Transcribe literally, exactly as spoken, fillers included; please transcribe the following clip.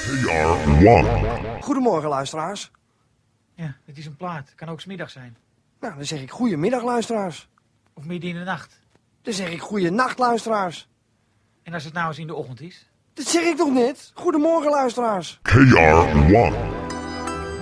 K R one. Goedemorgen, luisteraars. Ja, het is een plaat. Kan ook 's middags zijn. Nou, dan zeg ik goedemiddag, luisteraars. Of midden in de nacht. Dan zeg ik goeienacht, luisteraars. En als het nou eens in de ochtend is? Dat zeg ik toch net? Goedemorgen, luisteraars. K R one.